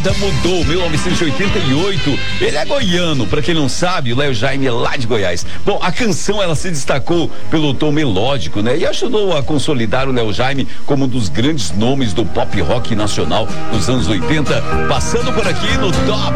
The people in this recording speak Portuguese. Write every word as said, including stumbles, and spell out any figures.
vida mudou, mil novecentos e oitenta e oito. Ele é goiano, pra quem não sabe, o Léo Jaime é lá de Goiás. Bom, a canção ela se destacou pelo tom melódico, né? E ajudou a consolidar o Léo Jaime como um dos grandes nomes do pop rock nacional dos anos oitenta, passando por aqui no Top